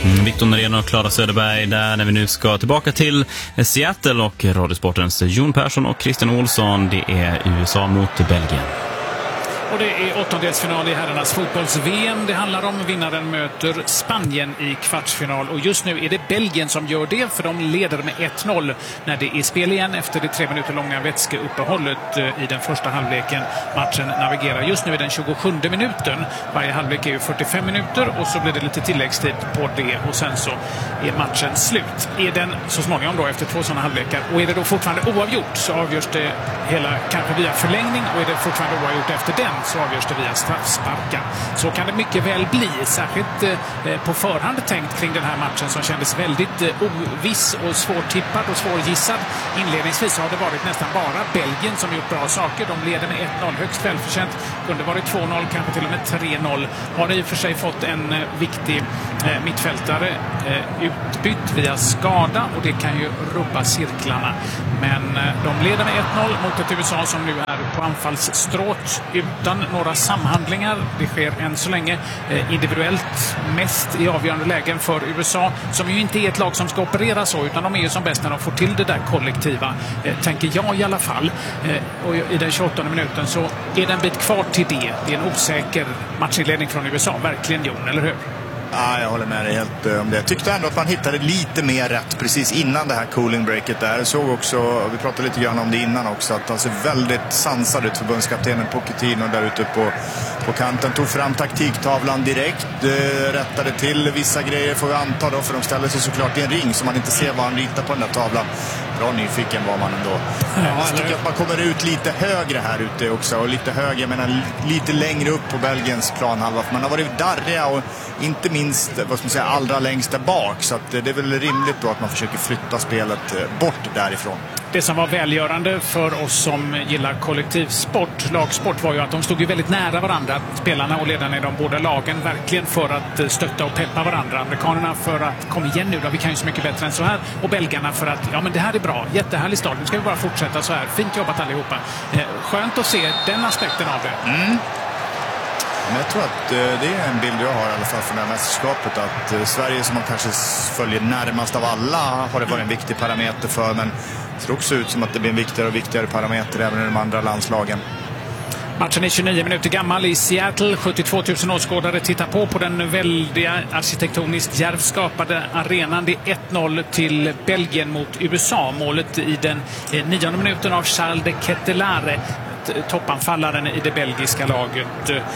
Victor Norén och Klara Söderberg där när vi nu ska tillbaka till Seattle och Radiosportens Jon Persson och Christian Olsson. Det är USA mot Belgien. Och det är åttondelsfinal i herrarnas fotbolls-VM. Det handlar om vinnaren möter Spanien i kvartsfinal. Och just nu är det Belgien som gör det, för de leder med 1-0 när det är spel igen efter det 3 minuter långa vätskeuppehållet i den första halvleken. Matchen navigerar just nu i den 27 minuten. Varje halvlek är ju 45 minuter och så blir det lite tilläggstid på det och sen så är matchen slut. Är den så småningom då efter 2 sådana halvlekar, och är det då fortfarande oavgjort så avgörs det hela kanske via förlängning, och är det fortfarande oavgjort efter den så avgörs det via straffsparkar. Så kan det mycket väl bli, särskilt på förhand tänkt kring den här matchen som kändes väldigt oviss och svårtippad och svårgissad. Inledningsvis har det varit nästan bara Belgien som gjort bra saker. De leder med 1-0 högst välförtjänt. Kunde varit 2-0, kanske till och med 3-0. Har i och för sig fått en viktig mittfältare utbytt via skada, och det kan ju rubba cirklarna. Men de leder med 1-0 mot ett USA som nu är på anfallsstråt utan några samhandlingar. Det sker än så länge individuellt mest i avgörande lägen för USA, som ju inte är ett lag som ska operera så, utan de är ju som bäst när de får till det där kollektiva, tänker jag i alla fall. Och i den 28 minuten så är det en bit kvar till det. Det är en osäker matchinledning från USA, verkligen, Jon, eller hur? Ja, jag håller med dig helt om det. Jag tyckte ändå att man hittade lite mer rätt precis innan det här cooling breaket där. Jag såg också, vi pratade lite grann om det innan också, att han ser väldigt sansad ut, förbundskaptenen Pochettino där ute på kanten. Tog fram taktiktavlan direkt, rättade till vissa grejer får vi anta då, för de ställer sig såklart i en ring så man inte ser vad han ritar på den där tavlan. Bra nyfiken var man ändå. Jag tycker att man kommer ut lite högre här ute också, och lite högre, jag menar lite längre upp på Belgiens planhalva. Man har varit darriga och inte minst, vad ska man säga, allra längst där bak, så att det är väl rimligt då att man försöker flytta spelet bort därifrån. Det som var välgörande för oss som gillar kollektivsport, lagsport, var ju att de stod ju väldigt nära varandra, spelarna och ledarna i de båda lagen, verkligen för att stötta och peppa varandra. Amerikanerna för att kom igen nu då, vi kan ju så mycket bättre än så här, och belgarna för att ja, men det här är bra, jättehärlig start, nu ska vi bara fortsätta så här, fint jobbat allihopa. Skönt att se den aspekten av det. Men jag tror att det är en bild jag har i alla fall från det här mästerskapet, att Sverige, som man kanske följer närmast av alla, har det varit en viktig parameter för, men det ser också ut som att det blir en viktigare och viktigare parameter även i de andra landslagen. Matchen är 29 minuter gammal i Seattle. 72 000 åskådare tittar på den väldiga arkitektoniskt djärvskapade arenan. Det är 1-0 till Belgien mot USA. Målet i den 9:e minuten av Charles de Kettelare, toppanfallaren i det belgiska laget.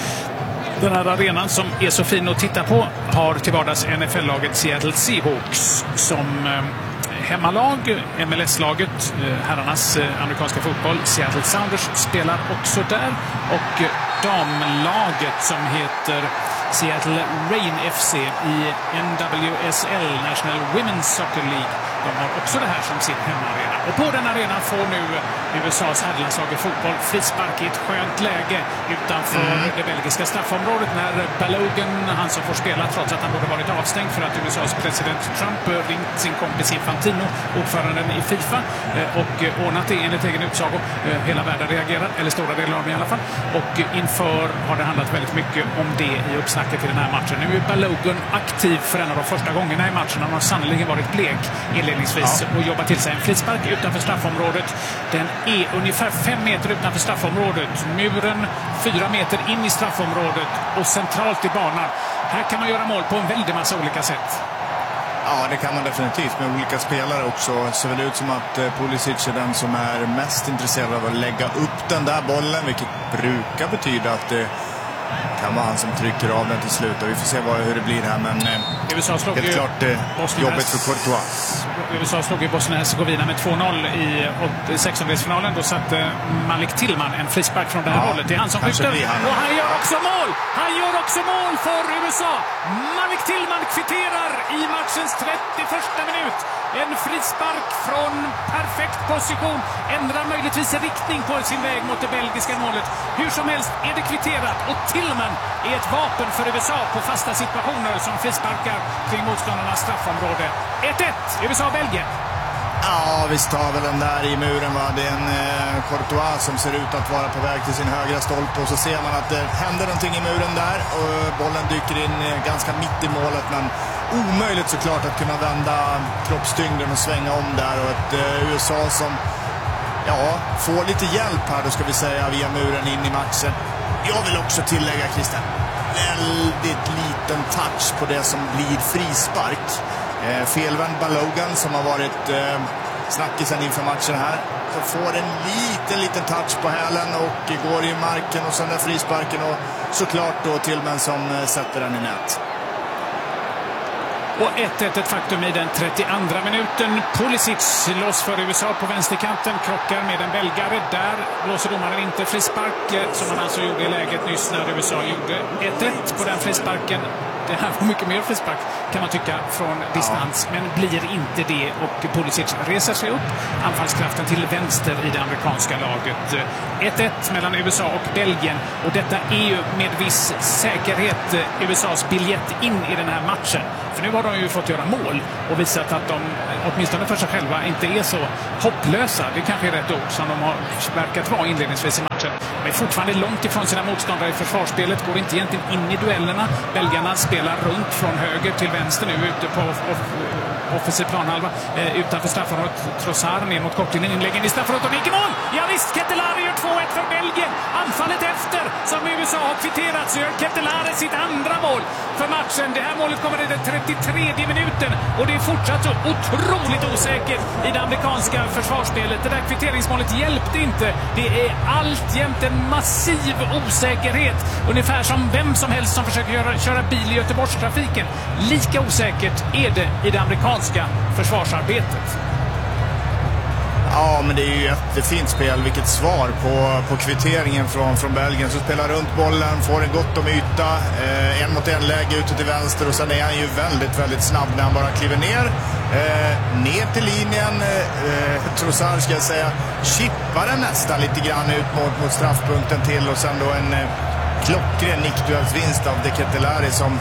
Den här arenan som är så fin att titta på har till vardags NFL-laget Seattle Seahawks som hemmalag. MLS-laget, herrarnas amerikanska fotboll, Seattle Sounders, spelar också där. Och damlaget som heter Seattle Reign FC i NWSL, National Women's Soccer League, de har också det här som sin hemmaarena. Och på den arenan får nu USAs herrlandslag i fotboll frispark i ett skönt läge utanför det belgiska straffområdet när Balogun, han som får spela trots att han borde varit avstängd för att USAs president Trump ringt sin kompis Infantino, ordföranden i FIFA, och ordnat det enligt egen utsago. Hela världen reagerar, eller stora delar av det i alla fall. Och inför har det handlat väldigt mycket om det i uppsnacket i den här matchen. Nu är Balogun aktiv för en av de första gångerna i matchen. Han har sannolikt varit blek inledningsvis och jobbat till sig en frispark utanför straffområdet. Den är ungefär 5 meter utanför straffområdet. Muren 4 meter in i straffområdet och centralt i banan. Här kan man göra mål på en väldig massa olika sätt. Ja, det kan man definitivt med olika spelare också. Det ser väl ut som att Pulisic är den som är mest intresserad av att lägga upp den där bollen, vilket brukar betyda att det kan vara han som trycker av den till slut. Vi får se hur det blir här, men USA slog helt klart jobbigt för Courtois. USA slog ju Bosnien-Hercegovina med 2-0 i 16-delsfinalen. Då satte Malik Tillman en frispark från det här hållet. Det är han som skjuter. Och han gör också mål! Han gör också mål för USA! Malik Tillman kvitterar i matchens 31:a minut. En frispark från perfekt position. Ändrar möjligtvis riktning på sin väg mot det belgiska målet. Hur som helst är det kvitterat. Och Tillman är ett vapen för USA på fasta situationer som frisparkar kring motståndarnas straffområde. 1-1, USA-Belgien. Ja, vi tar väl den där i muren, va? Det är en Courtois som ser ut att vara på väg till sin högra stolpe, och så ser man att det händer någonting i muren där och bollen dyker in ganska mitt i målet, men omöjligt såklart att kunna vända kroppstyngden och svänga om där. Och ett USA som får lite hjälp här, då ska vi säga, via muren in i matchen. Jag vill också tillägga, Christian, väldigt liten touch på det som blir frispark. Felvänd Balogan som har varit snackisen inför matchen här. Så får en liten touch på hälen och går i marken och sen där frisparken och såklart då Tillman som sätter den i nät. Och 1-1 ett faktum i den 32 minuten. Pulisic loss för USA på vänsterkanten, krockar med en belgare. Där blåser domaren inte frispark som han alltså gjorde i läget nyss när USA gjorde 1-1 på den frisparken. Det här var mycket mer frispark kan man tycka från distans, men blir inte det och Pulisic reser sig upp. Anfallskraften till vänster i det amerikanska laget. 1-1 mellan USA och Belgien och detta är ju med viss säkerhet USAs biljett in i den här matchen. För nu har de ju fått göra mål och visat att de åtminstone för sig själva inte är så hopplösa. Det kanske är rätt ord som de har verkat vara inledningsvis i matchen. De är fortfarande långt ifrån sina motståndare i försvarsspelet, går inte egentligen in i duellerna. Belgarna spelar runt från höger till vänster nu ute på offensiv planhalva utanför straffområdet. Trossard ner mot kortlinjen, inläggen i straffområdet och nick mål! Ja visst, Ketelare gör 2-1 för Belgien. Anfallet efter som USA har kvitterat, så gör Ketelare sitt andra mål för matchen. Det här målet kommer i den 33 minuten och det är fortsatt så otroligt osäkert i det amerikanska försvarsspelet. Det där kvitteringsmålet hjälpte inte. Det är alltjämt en massiv osäkerhet. Ungefär som vem som helst som försöker köra bil i Göteborgstrafiken. Lika osäkert är det i det amerikanska försvarsarbetet. Ja, men det är ju jättefint spel. Vilket svar på kvitteringen från Belgien. Så spelar runt bollen, får en gott om yta. En mot en läge ute till vänster och sen är han ju väldigt, väldigt snabb när han bara kliver ner. Ner till linjen. Trossard ska jag säga. Chippar den nästan lite grann ut mot straffpunkten till och sen då en klockren nickduellsvinst av De Ketelare som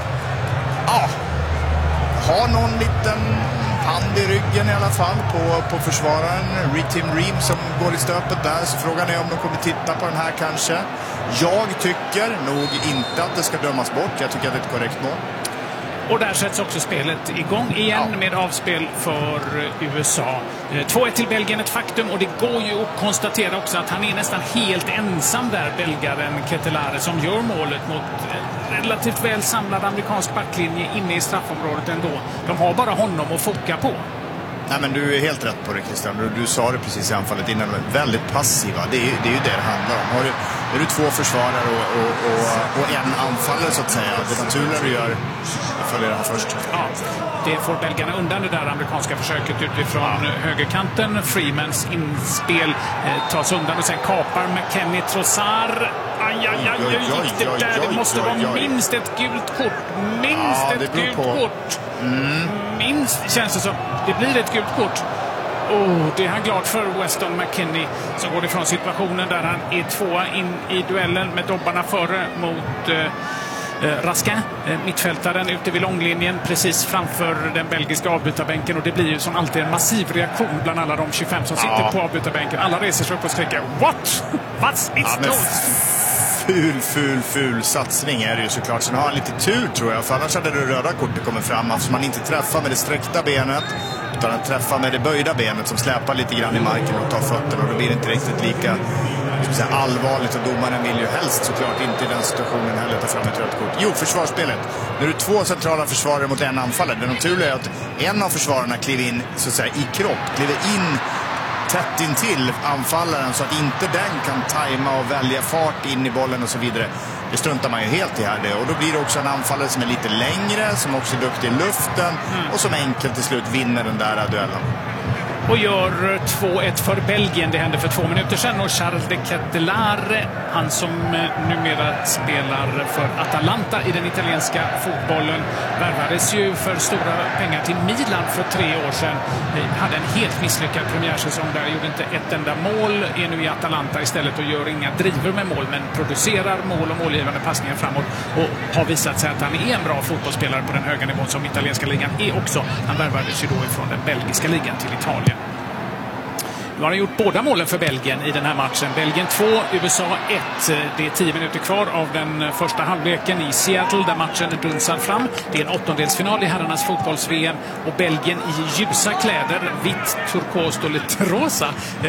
har någon liten hand i ryggen i alla fall på försvararen Tim Ream som går i stöpet där, så frågan är om de kommer titta på den här kanske. Jag tycker nog inte att det ska dömas bort. Jag tycker att det är ett korrekt mål. Och där sätts också spelet igång igen med avspel för USA. 2-1 till Belgien, ett faktum, och det går ju att konstatera också att han är nästan helt ensam där, belgaren Ketelare, som gör målet mot relativt väl samlad amerikansk backlinje inne i straffområdet ändå. De har bara honom att foka på. Nej, men du är helt rätt på det, Christian. Du sa det precis i anfallet innan. De är väldigt passiva. Det är ju det handlar om. Är du två försvarare och en anfallare så att säga. Det naturliga du gör, följer han först. Ja, det får belgarna undan det där amerikanska försöket utifrån högerkanten. Freemans inspel tas undan och sen kapar McKennie Trossard. Det måste vara minst ett gult kort. Minst, känns det som. Det blir ett gult kort. Det är han glad för, Weston McKennie, som går ifrån situationen där han är tvåa in i duellen med dobbarna före mot Raskin, mittfältaren ute vid långlinjen precis framför den belgiska avbytarbänken, och det blir ju som alltid en massiv reaktion bland alla de 25 som sitter på avbytarbänken. Alla reser sig upp och skriker What? It's Ful satsning är det ju såklart. Sen har han lite tur tror jag, för annars hade det röda kortet kommit fram. Alltså man inte träffar med det sträckta benet utan att träffa med det böjda benet som släpar lite grann i marken och tar fötterna, och då blir det inte riktigt lika allvarligt, och domaren vill ju helst såklart inte i den situationen heller ta fram ett rött kort. Jo, försvarsspelet. Nu är det två centrala försvarare mot en anfallare. Det naturliga är att en av försvararna kliver in så att säga i kropp, kliver in tätt in till anfallaren så att inte den kan tajma och välja fart in i bollen och så vidare. Det struntar man ju helt i här det. Och då blir det också en anfallare som är lite längre, som också är duktig i luften och som enkelt till slut vinner den där duellen. Och gör 2-1 för Belgien. Det hände för 2 minuter sedan, och Charles de Ketelare, han som numera spelar för Atalanta i den italienska fotbollen, värvades ju för stora pengar till Milan för 3 år sedan. Hade en helt misslyckad premiärsäsong där, gjorde inte ett enda mål, är nu i Atalanta istället och gör inga driver med mål, men producerar mål och målgivande passningar framåt, och har visat sig att han är en bra fotbollsspelare på den höga nivån som italienska ligan är också. Han värvades ju då ifrån den belgiska ligan till Italien. Nu har han gjort båda målen för Belgien i den här matchen. Belgien 2, USA 1. Det är 10 minuter kvar av den första halvleken i Seattle där matchen dunsar fram. Det är en åttondelsfinal i herrarnas fotbolls-VM och Belgien i ljusa kläder, vitt, turkost och lite rosa,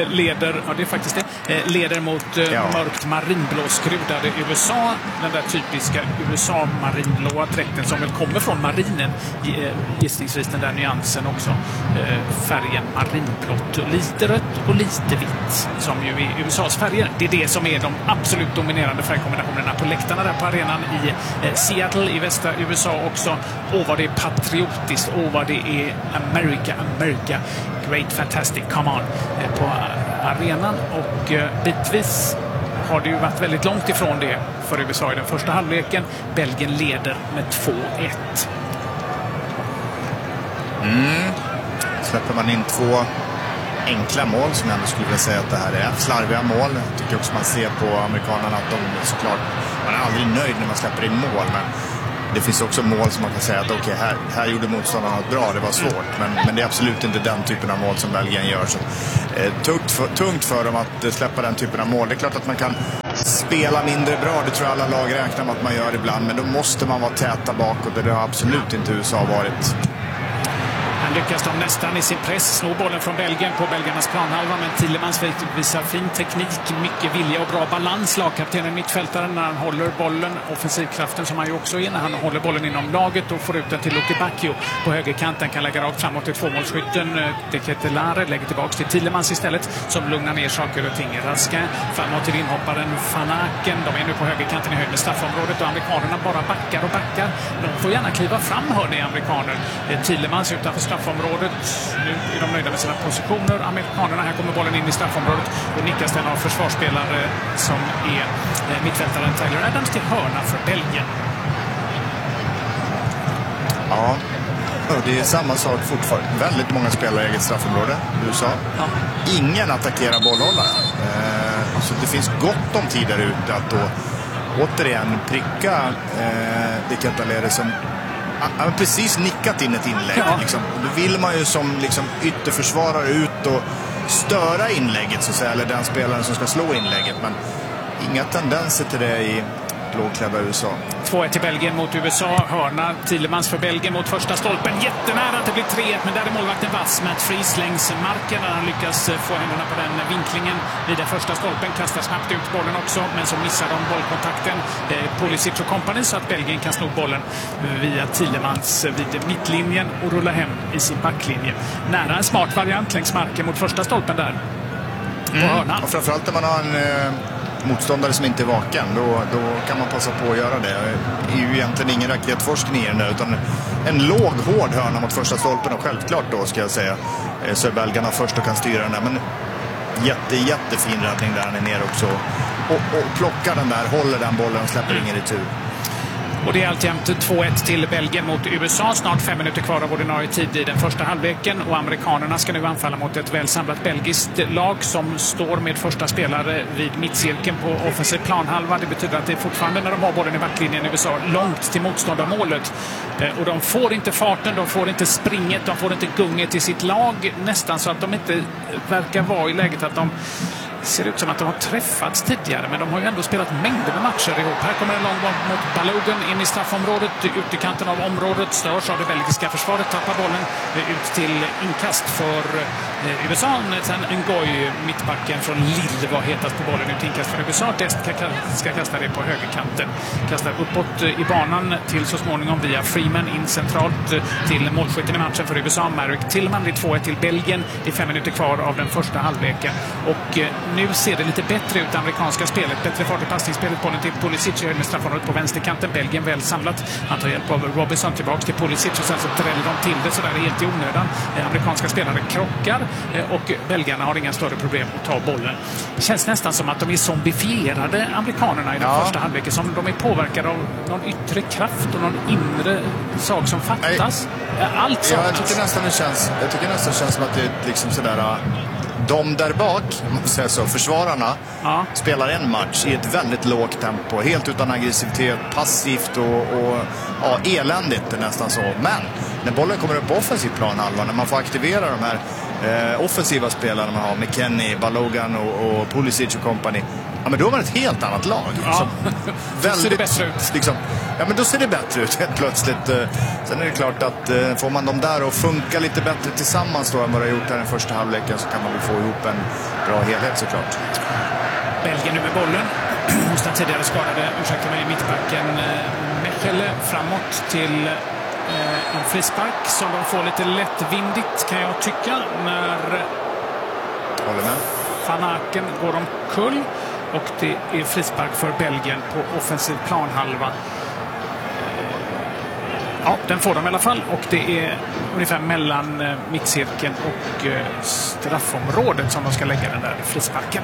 leder mot mörkt marinblå skrudade USA. Den där typiska USA-marinblåa dräkten som väl kommer från marinen, gissningsvis den där nyansen också. Färgen marinblått, lite rött och lite vitt som ju är USAs färger. Det är det som är de absolut dominerande färgkombinationerna på läktarna där på arenan i Seattle i västra USA också. Och vad det är patriotiskt, och vad det är America, great, fantastic, come on på arenan. Och bitvis har det ju varit väldigt långt ifrån det för USA i den första halvleken. Belgien leder med 2-1. Släpper man in 2 enkla mål som jag ändå skulle vilja säga att det här är slarviga mål. Jag tycker också man ser på amerikanerna att de såklart, man är aldrig nöjd när man släpper in mål, men det finns också mål som man kan säga att okej, här gjorde motståndarna något bra, det var svårt, men det är absolut inte den typen av mål som Belgien gör. Så, tungt för dem att släppa den typen av mål. Det är klart att man kan spela mindre bra, det tror jag alla lag räknar med att man gör ibland, men då måste man vara täta bakåt, och det har absolut inte USA varit. Lyckas de nästan i sin press slå bollen från Belgien på belgarnas planhalva, men Tielemans visar fin teknik, mycket vilja och bra balans. Lagkaptenen mittfältaren när han håller bollen, offensivkraften som han ju också är när han håller bollen inom laget och får ut den till Luke Bacchio på högerkanten, kan lägga rakt framåt till tvåmålsskytten De Ketelaere, lägger tillbaka till Tielemans istället som lugnar ner saker och ting. Raska framåt till inhopparen Van Aken. De är nu på högerkanten i höjd med straffområdet och amerikanerna bara backar och backar. De får gärna kliva fram, hör ni amerikaner. Tielemans utanför straffområdet. Nu är de nöjda med sina positioner. Amerikanerna, här kommer bollen in i straffområdet och nickas den av försvarsspelare som är mittfältaren Tyler Adams till hörna för Belgien. Ja, det är samma sak fortfarande. Väldigt många spelare i eget straffområde i USA. Ja. Ingen attackerar bollhållaren. Så det finns gott om tid där ute att då återigen pricka De Ketelaere som han har precis nickat in ett inlägg. Ja. Liksom. Då vill man ju som liksom, ytterförsvarare ut och störa inlägget, så att säga, eller den spelaren som ska slå inlägget. Men inga tendenser till det i blåklädda USA. 2-1 till Belgien mot USA. Hörna Tielemans för Belgien mot första stolpen. Jättenära att det blir 3-1, men där är målvakten vass. Matt Freese längs marken när han lyckas få händerna på den vinklingen vid den första stolpen. Kastar snabbt ut bollen också, men så missar de bollkontakten. Pulisic och company, så att Belgien kan slå bollen via Tielemans vid mittlinjen och rulla hem i sin backlinje. Nära en smart variant längs marken mot första stolpen där. På hörnan. Och framförallt när man har en motståndare som inte är vaken, då kan man passa på att göra det. Det är ju egentligen ingen raketforskning i den där, utan en låg, hård hörna mot första stolpen, och självklart då ska jag säga så är belgarna först och kan styra den där, men jättefin räddning där han är ner också och plockar den där, håller den bollen och släpper ingen retur. Och det är alltjämt 2-1 till Belgien mot USA. Snart 5 minuter kvar av ordinarie tid i den första halvleken. Och amerikanerna ska nu anfalla mot ett välsamlat belgiskt lag som står med första spelare vid mittcirkeln på offensiv planhalva. Det betyder att det är fortfarande, när de har bollen i backlinjen i USA, långt till motståndarmålet. Och de får inte farten, de får inte springet, de får inte gunget i sitt lag. Nästan så att de inte verkar vara i läget att de ser ut som att de har träffats tidigare, men de har ju ändå spelat mängder med matcher ihop. Här kommer en lång boll mot Balogun in i straffområdet, ut i kanten av området, störs av det belgiska försvaret, tappar bollen ut till inkast för USA. Sen Ngoy, mittbacken från Lille, var hetast på bollen, ut inkast för USA. Dest ska kasta det på högerkanten. Kastar uppåt i banan till så småningom via Freeman in centralt till målskytten i matchen för USA, Marek Tillman. Det är 2-1 till Belgien. Det är 5 minuter kvar av den första halvleken. Och nu ser det lite bättre ut, amerikanska spelet. Bättre fart i passningsspelet. Bollen till Pulisic med straffområdet på vänsterkanten. Belgien väl samlat. Han tar hjälp av Robinson tillbaka till Pulisic och sen så dräller de till det sådär helt i onödan. Amerikanska spelare krockar och belgarna har inga större problem att ta bollen. Det känns nästan som att de är zombifierade, amerikanerna, i den första halvleken. Som de är påverkade av någon yttre kraft och någon inre sak som fattas. Allt saknas. Jag tycker nästan det känns som att det är liksom sådär. De där bak, man får säga så, försvararna spelar en match i ett väldigt lågt tempo, helt utan aggressivitet, passivt och eländigt nästan så. Men när bollen kommer upp på offensiv planhalva, när man får aktivera de här offensiva spelarna man har, McKennie, Balogun och Pulisic och company, ja, men då har man ett helt annat lag. Ja. Väldigt, ser det bättre ut. Liksom, ja, men då ser det bättre ut helt plötsligt. Sen är det klart att får man dem där och funka lite bättre tillsammans då än vad det har gjort här den första halvleken, så kan man väl få ihop en bra helhet såklart. Belgien nu med bollen hos den tidigare skadade, mittbacken Mechele framåt till en frispark som de får lite lättvindigt, kan jag tycka, när Van Aken går omkull, och det är frispark för Belgien på offensiv planhalva. Ja, den får de i alla fall, och det är ungefär mellan mittcirkeln och straffområdet som de ska lägga den där frisparken.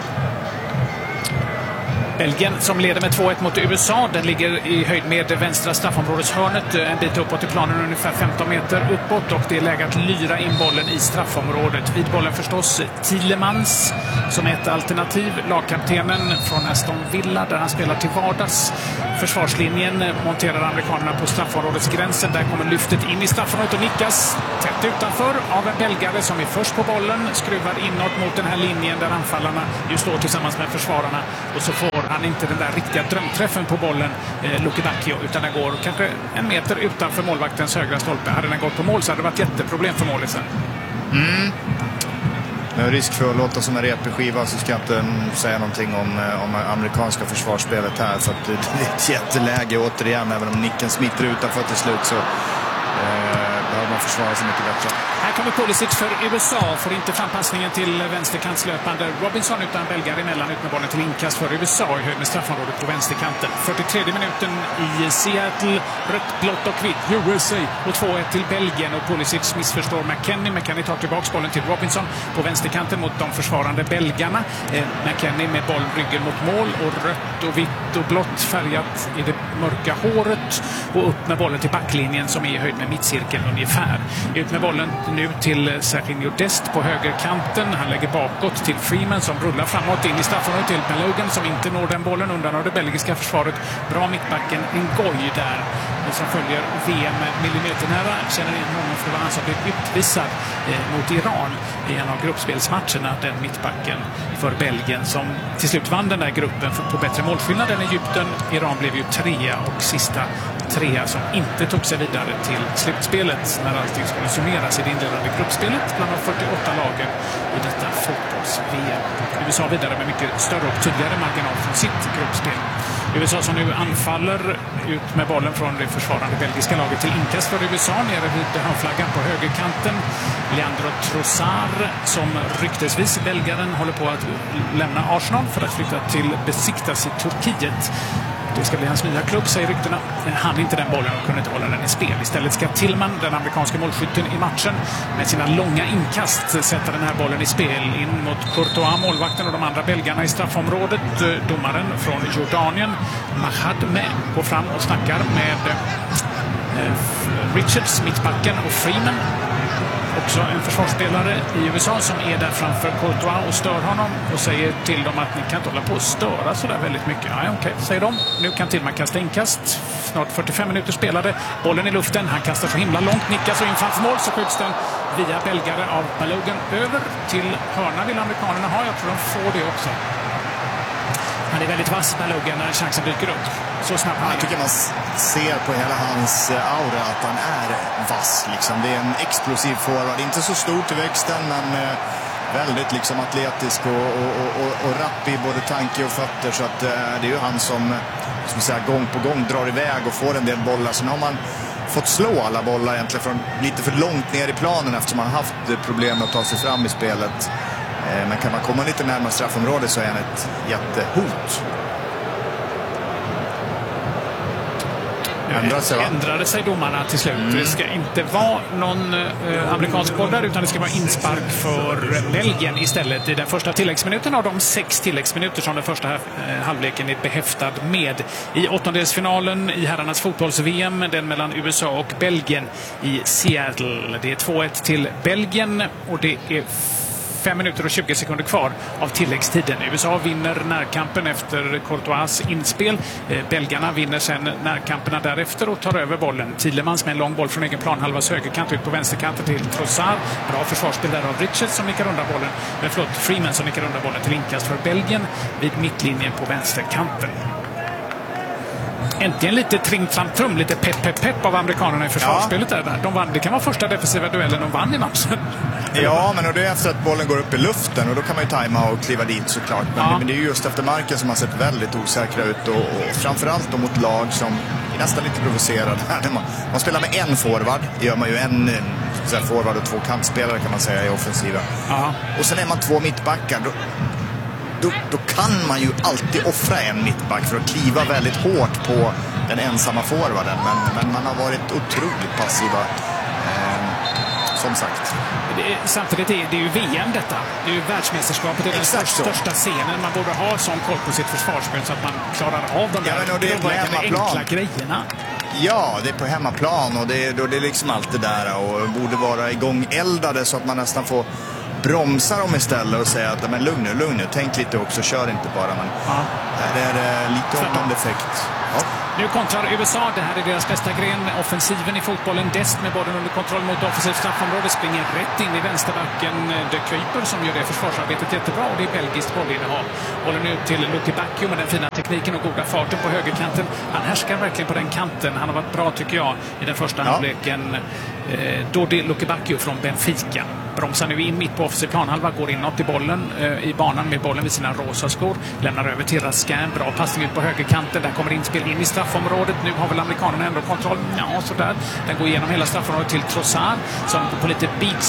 Belgien som leder med 2-1 mot USA. Den ligger i höjd med vänstra straffområdeshörnet, en bit uppåt i planen, ungefär 15 meter uppåt, och det är läge att lyra in bollen i straffområdet. Vid bollen förstås Tielemans som är ett alternativ, lagkaptenen från Aston Villa där han spelar till vardags. Försvarslinjen monterar amerikanerna på straffområdesgränsen. Där kommer lyftet in i straffområdet och nickas tätt utanför av en belgare som är först på bollen, skruvar inåt mot den här linjen där anfallarna ju står tillsammans med försvararna, och så får han inte den där riktiga drömträffen på bollen, Luke Bacchio, utan den går kanske en meter utanför målvaktens högra stolpe. Hade den gått på mål så hade det varit jätteproblem för målisen. Med risk för att låta som en repig skiva så ska jag inte säga någonting om amerikanska försvarsspelet här, för att det är ett jätteläge återigen. Även om nicken smiter utanför till slut så behöver man försvara sig mycket bättre. Här kommer Pulisic för USA, får inte frampassningen till vänsterkantslöpande Robinson, utan belgare emellan, ut med bollen till inkast för USA i höjd med straffområdet på vänsterkanten. 43 minuten i Seattle, rött, blått och vitt, USA, och 2-1 till Belgien, och Pulisic missförstår McKennie tar tillbaka bollen till Robinson på vänsterkanten mot de försvarande belgarna. McKennie med bollryggen mot mål, och rött och vitt och blått färgat i det mörka håret, och upp med bollen till backlinjen som är i höjd med mittcirkeln ungefär. Ut med bollen nu till Serginho Dest på högerkanten. Han lägger bakåt till Freeman som rullar framåt in i straffområdet till Balogun som inte når den bollen undan av det belgiska försvaret. Bra mittbacken Ngoy där som följer VM millimeternära. Känner igen honom för han som blev utvisad mot Iran i en av gruppspelsmatcherna. Den mittbacken för Belgien som till slut vann den där gruppen på bättre målskillnad än Egypten. Iran blev ju trea och sista trea som inte tog sig vidare till slutspelet när allting skulle summeras i det inledande gruppspelet bland de 48 lagen i detta fotbolls-VM. USA vidare med mycket större och tydligare marginal från sitt gruppspel. USA som nu anfaller ut med bollen från det försvarande belgiska laget till inkast för USA nere vid hörnflaggan på högerkanten. Leandro Trossard som ryktesvis belgaren håller på att lämna Arsenal för att flytta till Besiktas i Turkiet. Det ska bli hans nya klubb, säger ryktena. Han inte den bollen och kunde inte hålla den i spel. Istället ska Tillman, den amerikanska målskytten i matchen, med sina långa inkast sätta den här bollen i spel in mot Courtois, målvakten, och de andra belgarna i straffområdet. Domaren från Jordanien, Mahad, går fram och snackar med Richards, mittbacken, och Freeman, också en försvarsspelare i USA, som är där framför Courtois och stör honom och säger till dem att ni kan inte hålla på och störa så där väldigt mycket. Ja, okej, säger de. Nu kan Tillman kasta inkast. Snart 45 minuter spelade. Bollen i luften. Han kastar så himla långt. Nickas och in framför mål, så skjuts den via belgare av Balogun över till hörna. Vill amerikanerna ha. Jag tror de får det också. Han är väldigt vass, Balogun, när chansen dyker upp. Så snabbt. Jag tycker man ser på hela hans aura att han är vass. Liksom. Det är en explosiv forward. Inte så stor till växten, men väldigt liksom atletisk och rapp i både tanke och fötter. Så att, det är ju han som säga, gång på gång drar iväg och får en del bollar. Sen har man fått slå alla bollar egentligen från lite för långt ner i planen eftersom man har haft problem med att ta sig fram i spelet. Men kan man komma lite närmare straffområdet så är han ett jättehot. Ändrade sig domarna till slut. Det ska inte vara någon amerikansk boll där, utan det ska vara inspark för Belgien istället i den första tilläggsminuten av de 6 tilläggsminuter som den första halvleken är behäftad med. I åttondelsfinalen i herrarnas fotbolls-VM, den mellan USA och Belgien i Seattle. Det är 2-1 till Belgien, och det är 5 minuter och 20 sekunder kvar av tilläggstiden. USA vinner närkampen efter Courtois inspel. Belgarna vinner sen närkamperna därefter och tar över bollen. Thielemans med en lång boll från egen plan, halva högerkant ut på vänsterkanten till Trossard. Bra försvarsspel där av Richards som nickar undan bollen. Freeman som nickar undan bollen till inkast för Belgien vid mittlinjen på vänsterkanten. Äntligen lite trim-tram-trum, lite pepp av amerikanerna i försvarsspelet där. Det kan vara första defensiva duellen de vann i matchen. Ja, men det är efter att bollen går upp i luften och då kan man ju tajma och kliva dit såklart. Men det är ju just efter marken som man sett väldigt osäkra ut och framförallt då mot lag som är nästan lite provocerade. Man spelar med en forward, gör man ju en forward och 2 kantspelare kan man säga i offensiven. Och sen är man 2 mittbackar. Då kan man ju alltid offra en mittback för att kliva väldigt hårt på den ensamma forwarden. Men man har varit otroligt passiva, som sagt. Samtidigt är det ju VM detta. Det är ju världsmästerskapet, det är den största scenen. Man borde ha sån koll på sitt försvarsspel så att man klarar av de där enkla grejerna. Ja, det är på hemmaplan och det är liksom allt det där och borde vara igångeldade så att man nästan får bromsa dem istället och säga att men lugn nu, tänk lite också, kör inte bara. Men här är det lite omvänd effekt. Ja. Nu kontrar USA, det här är deras bästa gren, offensiven i fotbollen. Dest med bollen under kontroll mot offensivt straffområde, springer rätt in i vänsterbacken. De Kuiper som gör det försvarsarbetet jättebra och det är belgiskt bollinnehav. Håller nu till Lucky Bacchio med den fina tekniken och goda farten på högerkanten. Han härskar verkligen på den kanten. Han har varit bra tycker jag i den första halvleken. Då det Lucky Bacchio från Benfica. Bromsar nu in mitt på offensiv planhalva, går inåt i bollen i banan med bollen vid sina rosa skor. Lämnar över till Raskin, bra passning ut på högerkanten. Där kommer inspel in i straffområdet. Nu har väl amerikanerna ändå kontroll. Ja, sådär. Den går igenom hela straffområdet till Trossard som på lite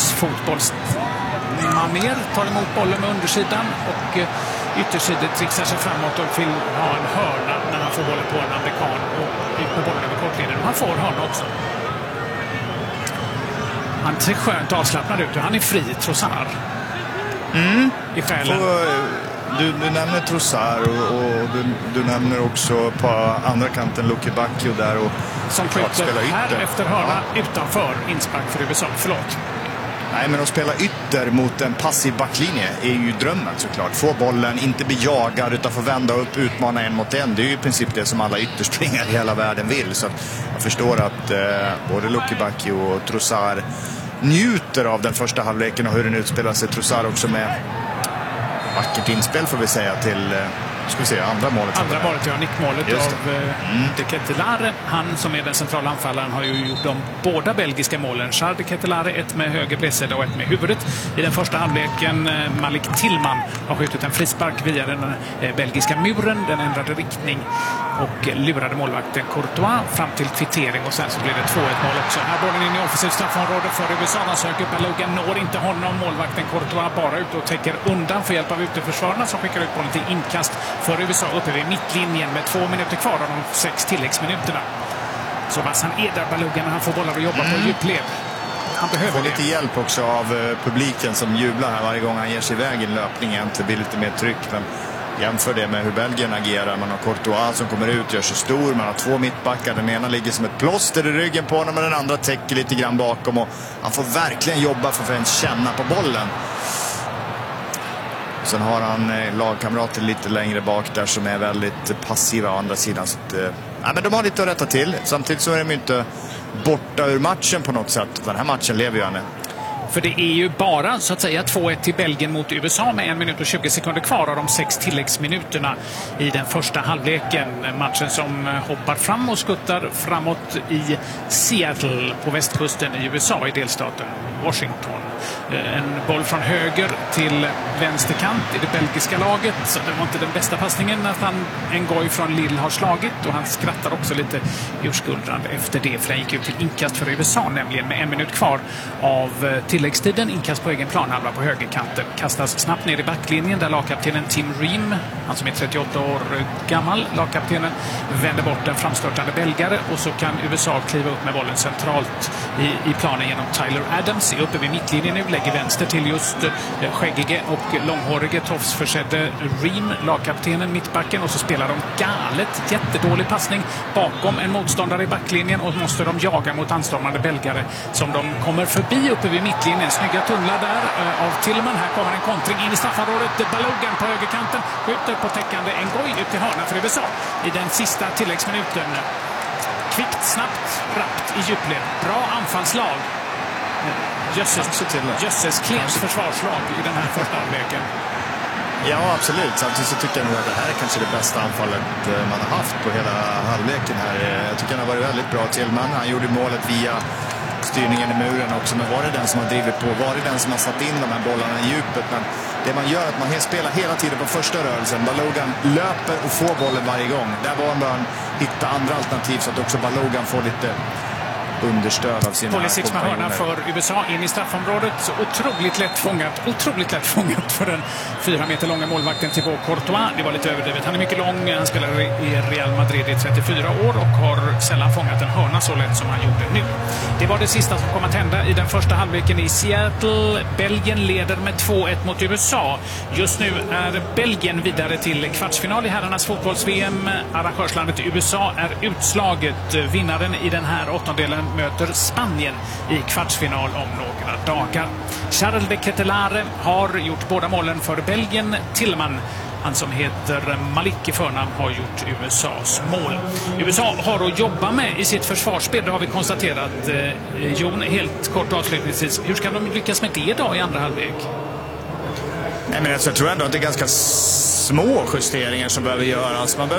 beachfotbollsmanér tar emot bollen med undersidan och yttersidan trixar sig framåt och vill ha en hörna när han får bollen på en amerikan och ut med bollen över kortlinjen. Han får hörna också. Han ser skönt avslappnad ut. Han är fri, Trossard. I själen. Du nämner Trossard och du nämner också på andra kanten Lucky Bacchio där och som skjuter här efter hörna utanför inspark för USA. Förlåt. Nej, men att spela ytter mot en passiv backlinje är ju drömmen såklart. Få bollen, inte bli jagad utan få vända upp, utmana en mot en. Det är ju i princip det som alla ytterspringare i hela världen vill. Så jag förstår att både Lucky Bacchio och Trossard njuter av den första halvleken och hur den utspelar sig. Trossard också med vackert inspel får vi säga till andra målet. Andra målet, ja, nickmålet av de Ketelaere. Han som är den centrala anfallaren har ju gjort de båda belgiska målen. Charles de Ketelaere, ett med höger bredsida och ett med huvudet. I den första halvleken Malik Tillman har skjutit en frispark via den belgiska muren. Den ändrade riktning och lurade målvakten Courtois fram till kvittering och sen så blir det 2-1 mål också. Här bollen in i offensivt straffområde för USA. Han söker Baluga, når inte honom. Målvakten Courtois bara ut och täcker undan för hjälp av uteförsvararna som skickar ut bollen till inkast för USA uppe vid mittlinjen med 2 minuter kvar av de 6 tilläggsminuterna. Så Vassan är där Baluga när han får bollar och jobbar på djupled. Han behöver får lite hjälp också av publiken som jublar här varje gång han ger sig iväg i en löpning. Egentligen blir lite mer tryck, men jämför det med hur Belgien agerar. Man har Courtois som kommer ut, gör sig stor. Man har 2 mittbackar. Den ena ligger som ett plåster i ryggen på honom och den andra täcker lite grann bakom. Och han får verkligen jobba för att ens känna på bollen. Sen har han lagkamrater lite längre bak där som är väldigt passiva å andra sidan. Så att, men de har lite att rätta till. Samtidigt så är de inte borta ur matchen på något sätt. Den här matchen lever ju ännu. För det är ju bara så att säga 2-1 till Belgien mot USA med 1 minut och 20 sekunder kvar av de 6 tilläggsminuterna i den första halvleken. Matchen som hoppar fram och skuttar framåt i Seattle på västkusten i USA i delstaten Washington. En boll från höger till vänsterkant i det belgiska laget. Så det var inte den bästa passningen att han en gång från Lille har slagit. Och han skrattar också lite urskuldrande efter det. För han gick ut till inkast för USA nämligen med 1 minut kvar av tilläggstiden. Inkast på egen planhalva på högerkanten. Kastas snabbt ner i backlinjen där lagkaptenen Tim Ream, han som är 38 år gammal, lagkaptenen, vänder bort en framstörtande belgare. Och så kan USA kliva upp med bollen centralt i planen genom Tyler Adams Wales är uppe vid mittlinjen nu, lägger vänster till just skäggige och långhårige tofsförsedde Ream, lagkaptenen, mittbacken, och så spelar de galet, jättedålig passning bakom en motståndare i backlinjen och måste de jaga mot anstormande belgare som de kommer förbi uppe vid mittlinjen. Snygga tunnlar där av Tillman. Här kommer en kontring in i straffområdet. Balogan på högerkanten skjuter på täckande Ngoy ut till hörna för USA i den sista tilläggsminuten. Kvickt, snabbt, rappt i djupled. Bra anfallslag. Jösses klent försvarslag i den här första halvleken. Ja, absolut. Samtidigt så tycker jag nog att det här är kanske det bästa anfallet man har haft på hela halvleken här. Jag tycker han har varit väldigt bra till, men han gjorde målet via styrningen i muren också. Men var det den som har drivit på? Var det den som har satt in de här bollarna i djupet? Men det man gör är att man spelar hela tiden på första rörelsen. Balogan löper och får bollen varje gång. Där var man hitta andra alternativ så att också Balogan får lite understöd av sina Pulisic med hörna för USA in i straffområdet. Så otroligt lätt fångat för den 4 meter långa målvakten Thibaut Courtois. Det var lite överdrivet. Han är mycket lång, han spelar i Real Madrid i 34 år och har sällan fångat en hörna så lätt som han gjorde nu. Det var det sista som kom att hända i den första halvleken i Seattle. Belgien leder med 2-1 mot USA. Just nu är Belgien vidare till kvartsfinal i herrarnas fotbolls-VM. Arrangörslandet USA är utslaget. Vinnaren i den här åttondelen möter Spanien i kvartsfinal om några dagar. Charles de Ketelaere har gjort båda målen för Belgien. Tillman, han som heter Malik i förnamn, har gjort USAs mål. USA har att jobba med i sitt försvarsspel, det har vi konstaterat. Jon, helt kort avslutningsvis. Hur ska de lyckas med det då i andra halvlek? Nej, men jag tror ändå att det är ganska små justeringar som behöver göras.